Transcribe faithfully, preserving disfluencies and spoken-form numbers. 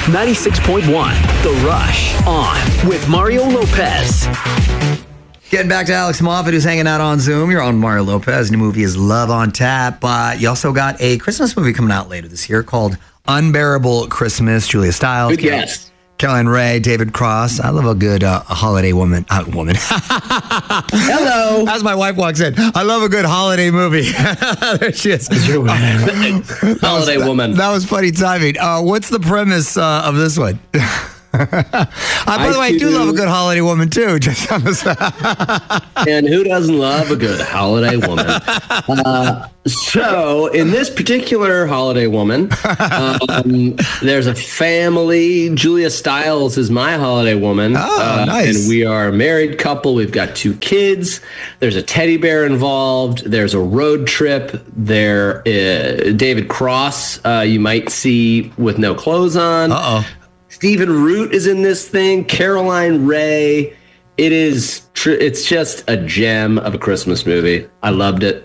ninety-six point one The Rush on with Mario Lopez. Getting back to Alex Moffat, who's hanging out on Zoom. You're on Mario Lopez. New movie is Love on Tap. But you also got a Christmas movie coming out later this year called Unbearable Christmas. Julia Stiles. Good guess. Caroline Ray, David Cross. I love a good uh, a holiday woman. Uh, woman. Hello. As my wife walks in, I love a good holiday movie. There she is. Holiday was, woman. That, that was funny timing. Uh, what's the premise uh, of this one? uh, by I the way, I do do- love a good holiday woman too. Just on the side. And who doesn't love a good holiday woman? Uh, so, in this particular holiday woman, um, there's a family. Julia Stiles is my holiday woman. Oh, uh, nice. And we are a married couple. We've got two kids. There's a teddy bear involved. There's a road trip. There, uh, David Cross, uh, you might see with no clothes on. Uh-oh. Stephen Root is in this thing. Caroline Ray. It is. Tr- it's just a gem of a Christmas movie. I loved it.